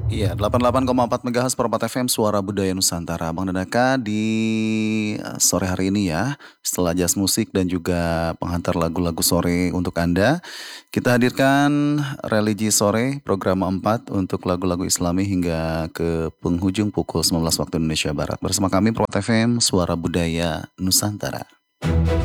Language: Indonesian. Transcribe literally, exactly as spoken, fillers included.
Iya, delapan puluh delapan koma empat MHz Permata F M Suara Budaya Nusantara. Bang dan Aka di, eee, sore hari ini ya, setelah jazz musik dan juga penghantar lagu-lagu sore untuk Anda, kita hadirkan Religi Sore program empat untuk lagu-lagu Islami hingga ke penghujung pukul sembilan belas waktu Indonesia Barat. Bersama kami Permata F M Suara Budaya Nusantara.